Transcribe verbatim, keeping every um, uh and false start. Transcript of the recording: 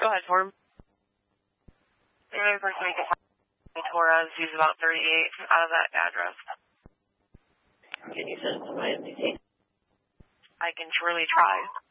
Go ahead, Form. The only person we can find Torres, he's about thirty-eight out of that address. Can you send it to my M D T? I can surely try.